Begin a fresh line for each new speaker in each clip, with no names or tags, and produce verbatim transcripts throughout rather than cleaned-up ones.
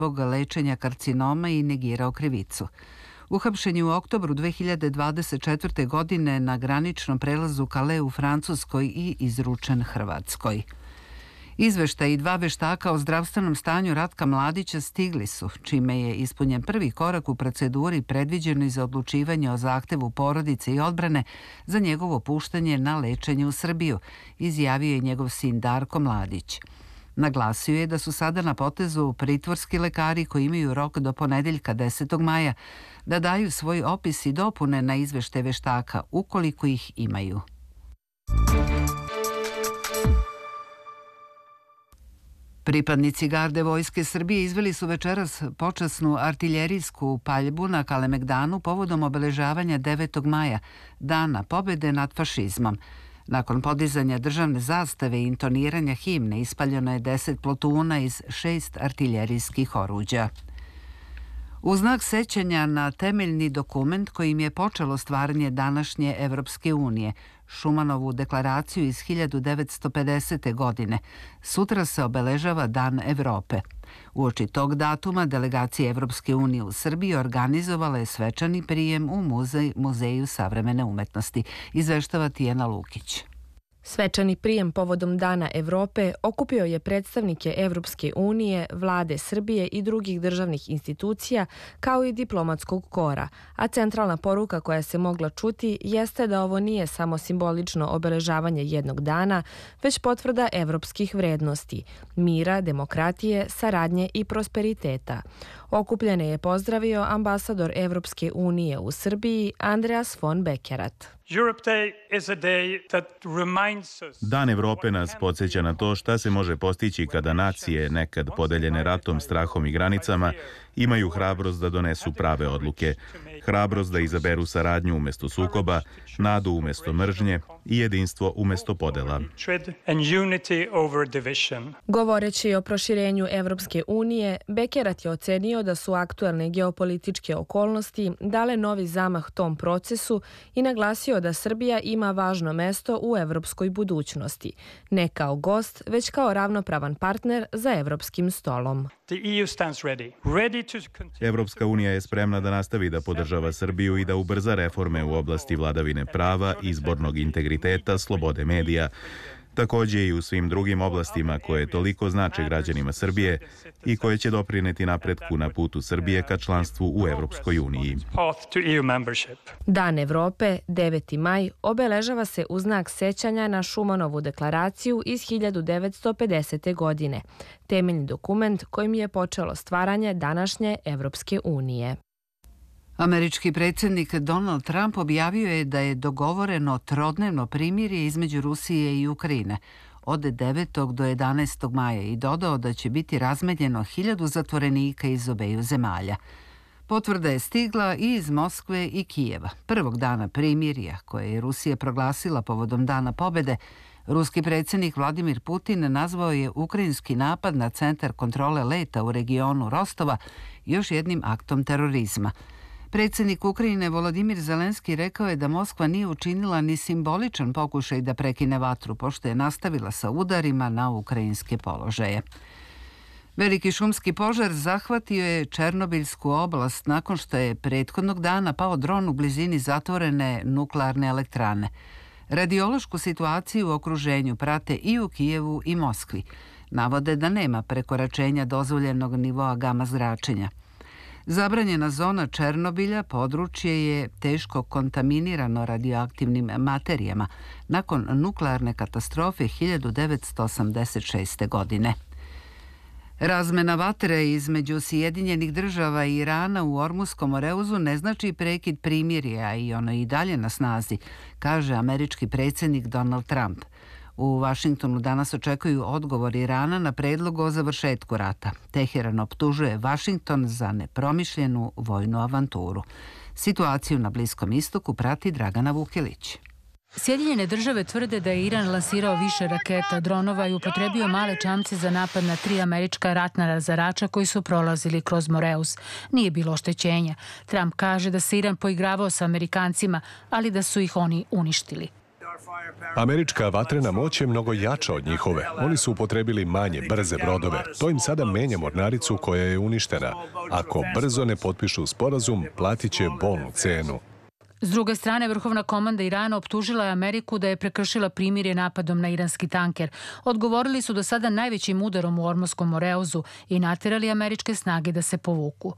zbog lečenja karcinoma i negirao krivicu. Uhapšen je u oktobru dve hiljade dvadeset četvrte. godine na graničnom prelazu Calais u Francuskoj i izručen Hrvatskoj. Izveštaj i dva veštaka o zdravstvenom stanju Ratka Mladića stigli su, čime je ispunjen prvi korak u proceduri predviđenoj za odlučivanje o zahtevu porodice i odbrane za njegovo puštanje na lečenje u Srbiju, izjavio je njegov sin Darko Mladić. Naglasio je da su sada na potezu pritvorski lekari koji imaju rok do ponedeljka desetog maja da daju svoj opis i dopune na izveštaj veštaka ukoliko ih imaju. Pripadnici garde Vojske Srbije izveli su večeras počasnu artiljerijsku paljbu na Kalemegdanu povodom obeležavanja devetog maja, Dana pobede nad fašizmom. Nakon podizanja državne zastave i intoniranja himne ispaljeno je deset plotuna iz šest artiljerijskih oruđa. U znak sećanja na temeljni dokument kojim je počelo stvaranje današnje Evropske unije, Šumanovu deklaraciju iz hiljadu devetsto pedesete. godine, sutra se obeležava Dan Evrope. Uoči tog datuma delegacija Evropske unije u Srbiji organizovala je svečani prijem u muzej, Muzeju savremene umetnosti, izveštava Tijana Lukić.
Svečani prijem povodom Dana Evrope okupio je predstavnike Evropske unije, vlade Srbije i drugih državnih institucija, kao i diplomatskog kora, a centralna poruka koja se mogla čuti jeste da ovo nije samo simbolično obeležavanje jednog dana, već potvrda evropskih vrednosti, mira, demokratije, saradnje i prosperiteta. Okupljene je pozdravio ambasador Evropske unije u Srbiji Andreas von Bekerat.
Dan Evrope nas podsjeća na to šta se može postići kada nacije, nekad podeljene ratom, strahom i granicama, imaju hrabrost da donesu prave odluke, hrabrost da izaberu saradnju umjesto sukoba, nadu umjesto mržnje i jedinstvo umjesto podela.
Govoreći o proširenju Evropske unije, Bekerat je ocenio da su aktuelne geopolitičke okolnosti dale novi zamah tom procesu i naglasio da Srbija ima važno mesto u evropskoj budućnosti, ne kao gost, već kao ravnopravan partner za evropskim stolom.
Evropska unija je spremna da nastavi da podržava Srbiju i da ubrza reforme u oblasti vladavine prava, izbornog integriteta, slobode medija, također i u svim drugim oblastima koje toliko znače građanima Srbije i koje će doprineti napretku na putu Srbije ka članstvu u Evropskoj uniji.
Dan Evrope, deveti maj, obeležava se u znak sećanja na Šumanovu deklaraciju iz hiljadu devetsto pedesete. godine, temeljni dokument kojim je počelo stvaranje današnje Evropske unije.
Američki predsjednik Donald Trump objavio je da je dogovoreno trodnevno primirje između Rusije i Ukrajine od devetog do jedanaestog maja i dodao da će biti razmeljeno hiljadu zatvorenika iz obeju zemalja. Potvrda je stigla i iz Moskve i Kijeva. Prvog dana primirja, koje je Rusija proglasila povodom Dana pobede, ruski predsjednik Vladimir Putin nazvao je ukrajinski napad na centar kontrole leta u regionu Rostova još jednim aktom terorizma. Predsjednik Ukrajine Volodimir Zelenski rekao je da Moskva nije učinila ni simboličan pokušaj da prekine vatru, pošto je nastavila sa udarima na ukrajinske položaje. Veliki šumski požar zahvatio je Černobiljsku oblast nakon što je prethodnog dana pao dron u blizini zatvorene nuklearne elektrane. Radiološku situaciju u okruženju prate i u Kijevu i Moskvi. Navode da nema prekoračenja dozvoljenog nivoa gama zračenja. Zabranjena zona Černobilja područje je teško kontaminirano radioaktivnim materijama nakon nuklearne katastrofe hiljadu devetsto osamdeset šeste. godine. Razmena vatre između Sjedinjenih država i Irana u Ormuskom oreuzu ne znači prekid primirja i ono i dalje na snazi, kaže američki predsjednik Donald Trump. U Vašingtonu danas očekuju odgovor Irana na predlog o završetku rata. Teheran optužuje Vašington za nepromišljenu vojnu avanturu. Situaciju na Bliskom istoku prati Dragana Vukilić.
Sjedinjene države tvrde da je Iran lansirao više raketa, dronova i upotrebio male čamce za napad na tri američka ratna razarača koji su prolazili kroz Moreus. Nije bilo oštećenja. Trump kaže da se Iran poigravao sa Amerikancima, ali da su ih oni uništili.
Američka vatrena moć je mnogo jača od njihove. Oni su upotrebili manje, brze brodove. To im sada menja mornaricu koja je uništena. Ako brzo ne potpišu sporazum, platit će bolnu cenu.
S druge strane, vrhovna komanda Irana optužila je Ameriku da je prekršila primirje napadom na iranski tanker. Odgovorili su do sada najvećim udarom u Ormuškom Moreuzu i naterali američke snage da se povuku.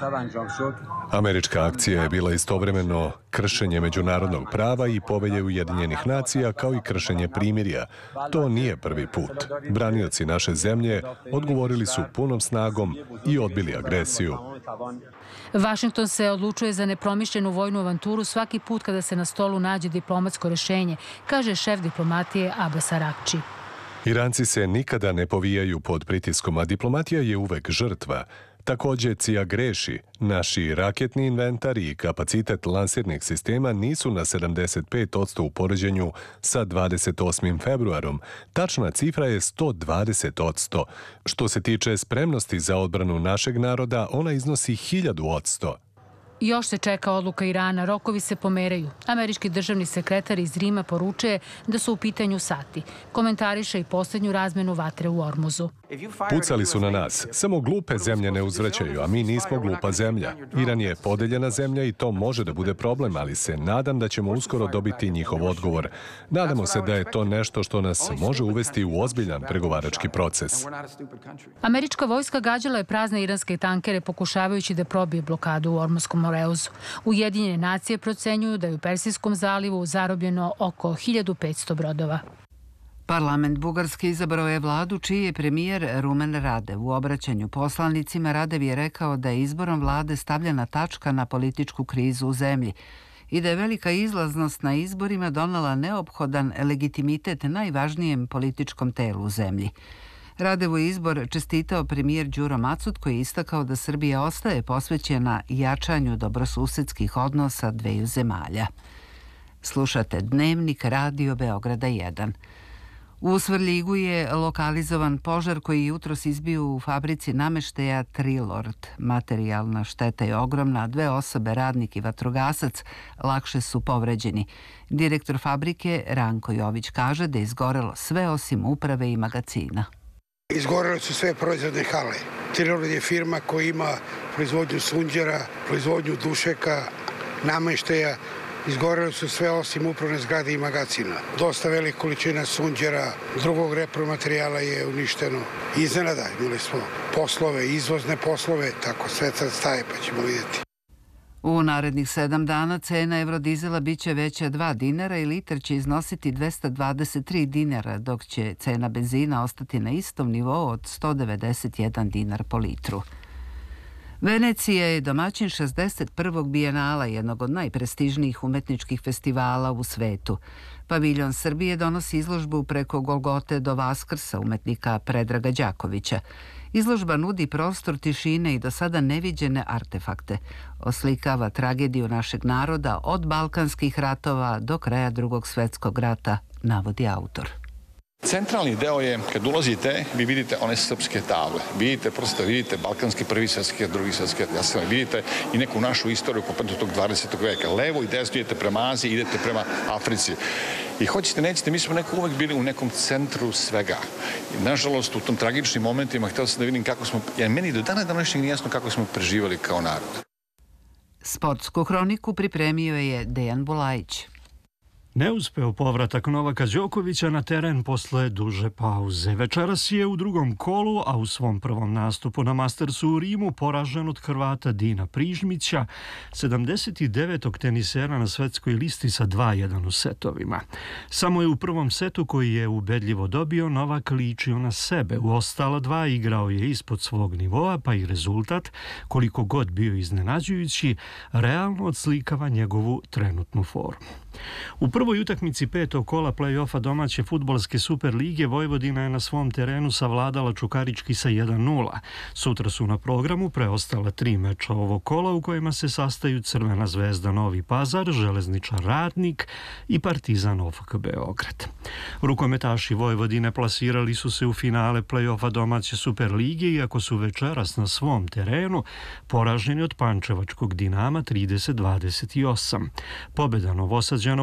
Američka akcija je bila istovremeno kršenje međunarodnog prava i povelje Ujedinjenih nacija, kao i kršenje primirja. To nije prvi put. Branioci naše zemlje odgovorili su punom snagom i odbili agresiju.
Vašington se odlučuje za nepromišljenu vojnu avanturu svaki put kada se na stolu nađe diplomatsko rešenje, kaže šef diplomatije Abbas Arakči.
Iranci se nikada ne povijaju pod pritiskom, a diplomatija je uvek žrtva. Također, C I A greši. Naši raketni inventar i kapacitet lansirnih sistema nisu na sedamdeset pet posto u poređenju sa dvadeset osmim februarom. Tačna cifra je sto dvadeset posto. Što se tiče spremnosti za odbranu našeg naroda, ona iznosi hiljadu posto.
Još se čeka odluka Irana, rokovi se pomeraju. Američki državni sekretar iz Rima poručuje da su u pitanju sati. Komentariše i posljednju razmenu vatre u Ormuzu.
Pucali su na nas. Samo glupe zemlje ne uzvraćaju, a mi nismo glupa zemlja. Iran je podeljena zemlja i to može da bude problem, ali se nadam da ćemo uskoro dobiti njihov odgovor. Nadamo se da je to nešto što nas može uvesti u ozbiljan pregovarački proces.
Američka vojska gađala je prazne iranske tankere pokušavajući da probije blokadu u Ormuškom Moreuzu. Ujedinjene nacije procenjuju da je u Persijskom zalivu zarobljeno oko hiljadu petsto brodova.
Parlament Bugarske izabrao je vladu čiji je premijer Rumen Radev. U obraćanju poslanicima Radev je rekao da je izborom vlade stavljena tačka na političku krizu u zemlji i da je velika izlaznost na izborima donela neophodan legitimitet najvažnijem političkom telu u zemlji. Radevu je izbor čestitao premijer Đuro Macut, koji je istakao da Srbija ostaje posvećena jačanju dobrosusedskih odnosa dveju zemalja. Slušate Dnevnik Radio Beograda jedan. U Svrljigu je lokalizovan požar koji jutros izbio u fabrici nameštaja Trilord. Materijalna šteta je ogromna, dve osobe, radnik i vatrogasac, lakše su povređeni. Direktor fabrike Ranko Jović kaže da je izgorelo sve osim uprave i magacina.
Izgorele su sve proizvodne hale. Trilord je firma koja ima proizvodnju sunđera, proizvodnju dušeka, nameštaja. Izgorele su sve osim upravne zgrade i magacina. Dosta velika količina sunđera, drugog repromaterijala je uništeno. Iznenada imali smo poslove, izvozne poslove, tako sve sad staje pa ćemo vidjeti.
U narednih sedam dana cena evrodizela biće veća dva dinara i litar će iznositi dvesta dvadeset tri dinara, dok će cena benzina ostati na istom nivou od sto devedeset jedan dinar po litru. Venecija je domaćin šezdeset prvog bijenala, jednog od najprestižnijih umetničkih festivala u svetu. Paviljon Srbije donosi izložbu Preko Golgote do Vaskrsa umetnika Predraga Đakovića. Izložba nudi prostor tišine i do sada neviđene artefakte. Oslikava tragediju našeg naroda od balkanskih ratova do kraja Drugog svjetskog rata, navodi autor.
Centralni deo je, kad ulazite, vi vidite one srpske table. Vidite, prosto vidite balkanski prvi svjetski, drugi svjetski, ja sam vidite i neku našu istoriju kompletno tog dvadesetog veka. Levo i desno idete prema Aziji, idete prema Africi. I hoćete, nećete, mi smo neko uvek bili u nekom centru svega. I, nažalost, u tom tragičnim momentima htio sam da vidim kako smo, ja meni do dana današnjeg nije jasno kako smo preživali kao narod.
Sportsku hroniku pripremio je Dejan Bulajić.
Neuspeo povratak Novaka Đokovića na teren posle duže pauze. Večeras je u drugom kolu, a u svom prvom nastupu na Mastersu u Rimu poražen od Hrvata Dina Prižmića, sedamdeset devetog tenisera na svetskoj listi sa dva jedan u setovima. Samo je u prvom setu, koji je ubedljivo dobio, Novak ličio na sebe. U ostala dva igrao je ispod svog nivoa, pa i rezultat, koliko god bio iznenađujući, realno odslikava njegovu trenutnu formu. U prvoj utakmici petog kola play-offa domaće fudbalske Super lige Vojvodina je na svom terenu savladala Čukarički sa jedan nula. Sutra su na programu preostala tri meča ovog kola u kojima se sastaju Crvena zvezda Novi Pazar, Železničar Radnik i Partizan O F K Beograd. Rukometaši Vojvodine plasirali su se u finale play-offa domaće Super lige, iako su večeras na svom terenu poraženi od pančevačkog Dinama trideset dvadeset osam. Pobjeda Novosađana u prvom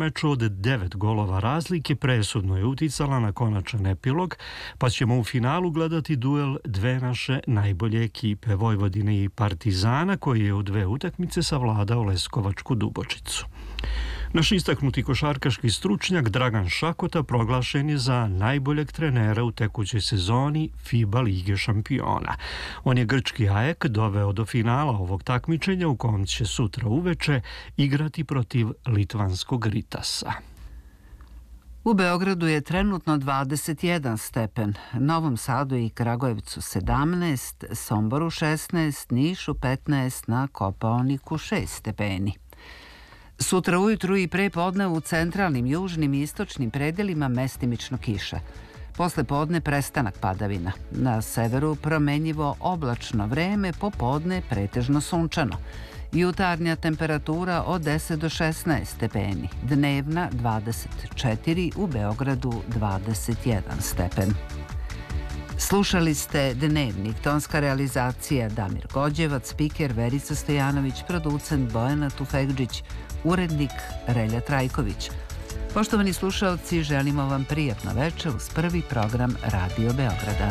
meču od devet golova razlike presudno je uticala na konačan epilog, pa ćemo u finalu gledati duel dve naše najbolje ekipe, Vojvodine i Partizana, koji je u dve utakmice savladao Leskovačku Dubočicu. Naš istaknuti košarkaški stručnjak Dragan Šakota proglašen je za najboljeg trenera u tekućoj sezoni FIBA Lige šampiona. On je grčki A E K doveo do finala ovog takmičenja u kom će sutra uveče igrati protiv litvanskog Ritasa.
U Beogradu je trenutno dvadeset jedan stepen, Novom Sadu i Kragujevcu sedamnaest, Somboru šesnaest, Nišu petnaest, na Kopaoniku šest stepeni. Sutra ujutru i pre podne u centralnim, južnim i istočnim predelima mestimično kiša. Posle podne prestanak padavina. Na severu promenjivo oblačno vreme, popodne pretežno sunčano. Jutarnja temperatura od deset do šesnaest stepeni, dnevna dvadeset četiri, u Beogradu dvadeset jedan stepen. Slušali ste Dnevnik, tonska realizacija Damir Gođevac, spiker Verica Stojanović, producent Bojana Tufegđić, urednik Relja Trajković. Poštovani slušalci, želimo vam prijatno večer uz prvi program Radio Beograda.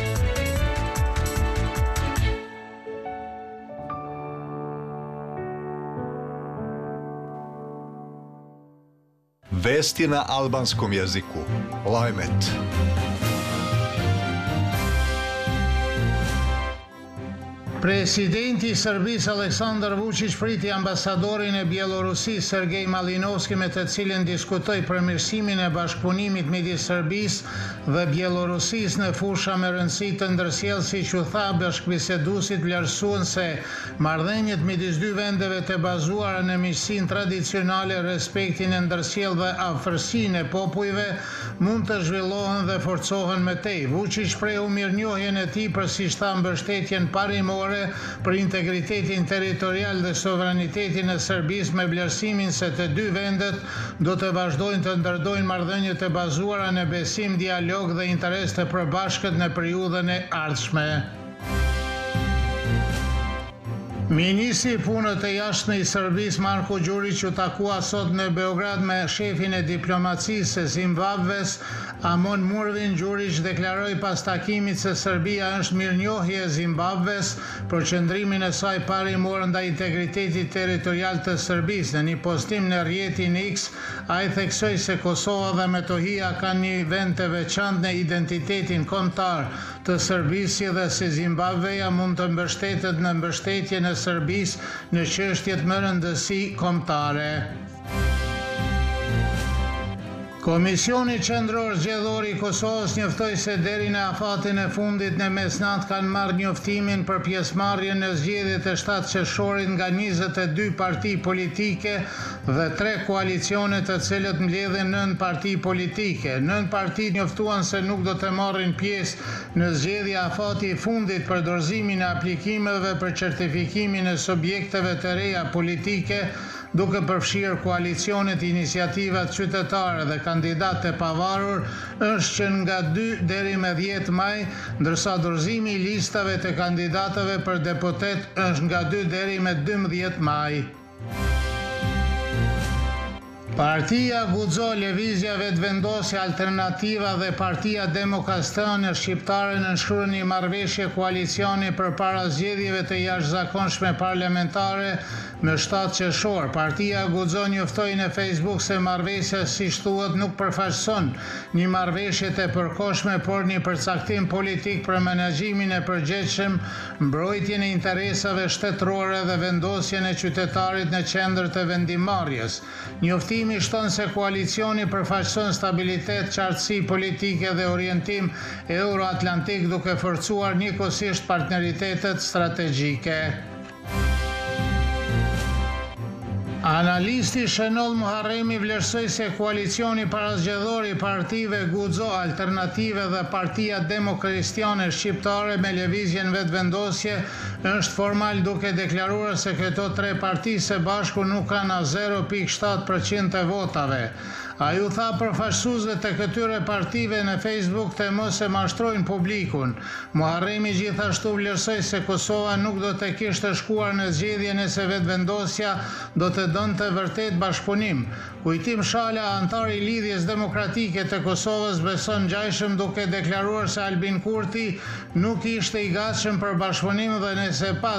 Vesti na albanskom jeziku. Lajmet.
Presidenti i Serbisë Aleksandar Vučić priti ambasadorin e Bjelorusisë Sergej Malinovski me të cilin diskutoi përmirësimin e bashkëpunimit midis Serbisë dhe Bjelorusisë në fusha me rëndësi të ndërsjellësi që tha bashkëbiseduesit vlerësuan se marrëdhëniet midis dy vendeve të bazuara në miqësinë tradicionale, respektin e ndërsjellë dhe afërsinë e popujve mund të zhvillohen dhe forcohen më tej. Vučić shprehu mirënjohjen e tij për si tha mbështetjen parimore për integritetin territorial dhe sovranitetin e Serbisë me vlerësimin se të dy vendet do të vazhdojnë të ndërdojnë marrëdhënie të bazuara në besim, dialog dhe interes të përbashkët në periudhën e ardhshme. Ministri i Punës të Jashtme i Serbisë Marko Đurić u takua sot në Beograd me shefin e diplomacisë së Zimbabves Amon Murvin. Đurić deklaroi pas takimit se Serbia është mirënjohje e Zimbabves për qëndrimin e saj parimor ndaj integritetit territorial të Serbisë. Në një postim në rrjetin X, ai theksoi se Kosova dhe Metohia kanë një vend të veçantë në identitetin kombëtar të Serbisë dhe se Zimbabveja mund të mbështetet në mbështetjen e Serbisë në çështjet më rëndësi kombëtare. Komisioni Qendror Zgjedhor i Kosovës njoftoi se deri në afatin e fundit në mesnat kanë marrë njoftimin për pjesëmarrjen në zgjedhjet e shtatë qershorit nga njëzet e dy parti politike dhe tre koalicione të cilët mbledhin nëntë parti politike. Nëntë parti njoftuan se nuk do të marrin pjesë në zgjedhja afati i fundit për dorëzimin e aplikimeve për certifikimin e subjekteve të reja politike, duke përfshirë koalicionet, iniciativat qytetare dhe kandidatë e pavarur, është që nga dy deri me dhjetë maj, ndërsa dorëzimi i listave të kandidatëve për deputet është nga dy deri me dymbëdhjetë maj. Partia Guxo, Lëvizja Vetëvendosja Alternativa dhe Partia Demokratane Shqiptare nënshkruan një marrëveshje koalicioni përpara zgjedhjeve të jashtëzakonshme parlamentare me shtatë qershor. Partia Guxo njoftoi në Facebook se marrëveshja, siç thuhet, nuk përfaqëson një marrëveshje të përkohshme, por një përcaktim politik për menaxhimin e përgjithshëm, mbrojtjen e interesave shtetërore dhe vendosjen e qytetarit në qendër të vendimarrjes. Njoftimi shton se koalicioni përfaqëson stabilitet, qartësi politike dhe orientim euroatlantik, duke forcuar njëkohësisht partneritetet strategjike. Analisti Shenol Muharremi vlerësoi se koalicioni parazgjedhor i partive Guxo, Alternative dhe Partia Demokristjane Shqiptare me Lëvizjen Vetëvendosje është formal, duke deklaruar se këto tre parti së bashku nuk kanë as zero pikë shtatë përqind të votave. Ai u tha përfaqësuesve të këtyre partive në Facebook të mos e mashtrojnë publikun. Muharremi gjithashtu vlerësoi se Kosova nuk do të kishte shkuar në zgjedhje nëse vetëvendosja do të donte vërtet bashkëpunim. Kujtim Shala, antar i Lidhjes Demokratike të Kosovës, beson ngjajshëm duke deklaruar se Albin Kurti nuk ishte i gatshëm për bashkëpunim dhe nëse pas